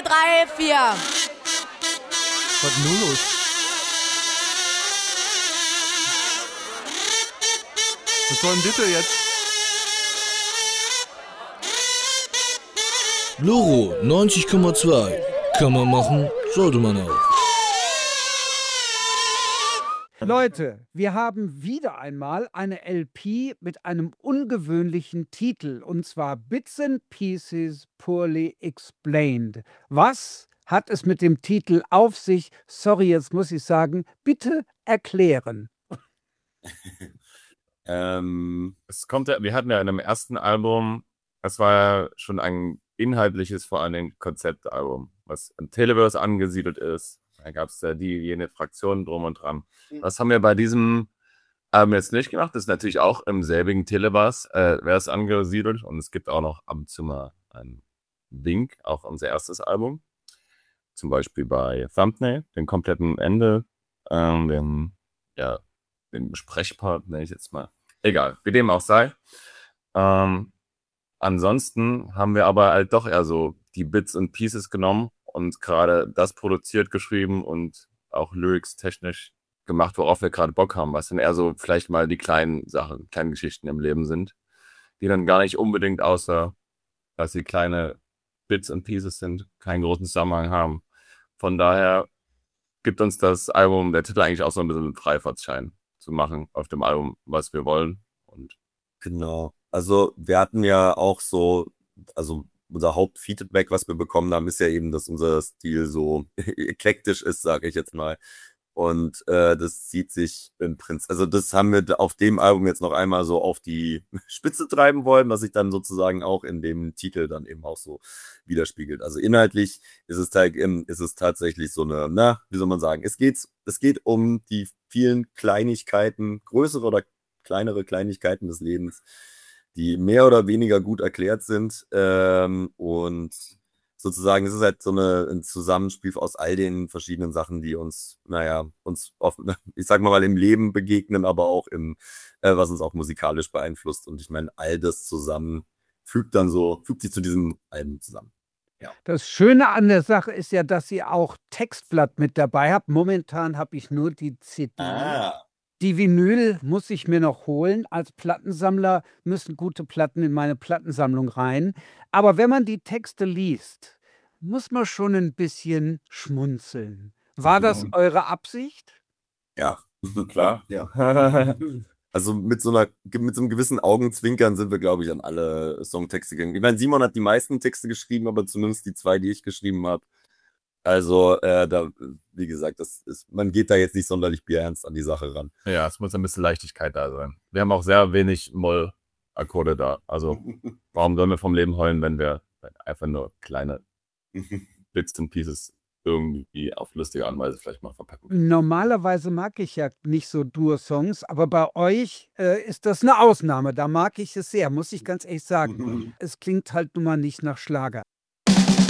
3, 4. Was ist nun los? Was soll denn bitte jetzt? Loro 90,2. Kann man machen, sollte man auch. Leute, wir haben wieder einmal eine LP mit einem ungewöhnlichen Titel, und zwar Bits and Pieces Poorly Explained. Was hat es mit dem Titel auf sich? Sorry, jetzt muss ich sagen, bitte erklären. Wir hatten ja in dem ersten Album, das war ja schon ein inhaltliches, vor allem ein Konzeptalbum, was im Televerse angesiedelt ist. Da gab es ja jene Fraktionen drum und dran. Das haben wir bei diesem Album jetzt nicht gemacht. Das ist natürlich auch im selbigen Televerse wäre es angesiedelt, und es gibt auch noch ab und zu mal einen Wink, auch unser erstes Album. Zum Beispiel bei Thumbnail, den kompletten Ende, den Sprechpart, nenne ich jetzt mal. Egal, wie dem auch sei. Ansonsten haben wir aber halt doch eher so die Bits and Pieces genommen und gerade das produziert, geschrieben und auch lyrics technisch gemacht, worauf wir gerade Bock haben, was dann eher so vielleicht mal die kleinen Sachen, kleinen Geschichten im Leben sind, die dann gar nicht unbedingt, außer dass sie kleine Bits and Pieces sind, keinen großen Zusammenhang haben. Von daher gibt uns das Album, der Titel, eigentlich auch so ein bisschen einen Freifahrtschein zu machen auf dem Album, was wir wollen. Und Genau. Also wir hatten ja auch so, also unser Hauptfeedback, was wir bekommen haben, ist ja eben, dass unser Stil so eklektisch ist, sage ich jetzt mal. Und das zieht sich im Prinzip, also das haben wir auf dem Album jetzt noch einmal so auf die Spitze treiben wollen, was sich dann sozusagen auch in dem Titel dann eben auch so widerspiegelt. Also inhaltlich ist es tatsächlich so eine, wie soll man sagen, es geht um die vielen Kleinigkeiten, größere oder kleinere Kleinigkeiten des Lebens, die mehr oder weniger gut erklärt sind. Und sozusagen, es ist halt so ein Zusammenspiel aus all den verschiedenen Sachen, die uns oft, ich sag mal, im Leben begegnen, aber auch was uns auch musikalisch beeinflusst. Und ich meine, all das zusammen fügt sich zu diesem Album zusammen. Ja. Das Schöne an der Sache ist ja, dass ihr auch Textblatt mit dabei habt. Momentan habe ich nur die CD. Die Vinyl muss ich mir noch holen. Als Plattensammler müssen gute Platten in meine Plattensammlung rein. Aber wenn man die Texte liest, muss man schon ein bisschen schmunzeln. War das eure Absicht? Ja, klar. Ja. Also mit so einem gewissen Augenzwinkern sind wir, glaube ich, an alle Songtexte gegangen. Ich meine, Simon hat die meisten Texte geschrieben, aber zumindest die 2, die ich geschrieben habe. Also, wie gesagt, man geht da jetzt nicht sonderlich bierernst an die Sache ran. Ja, es muss ein bisschen Leichtigkeit da sein. Wir haben auch sehr wenig Moll-Akkorde da. Also, warum sollen wir vom Leben heulen, wenn wir einfach nur kleine Bits and Pieces irgendwie auf lustige Art und Weise vielleicht mal verpacken? Normalerweise mag ich ja nicht so Dur-Songs, aber bei euch ist das eine Ausnahme. Da mag ich es sehr, muss ich ganz ehrlich sagen. Es klingt halt nun mal nicht nach Schlager.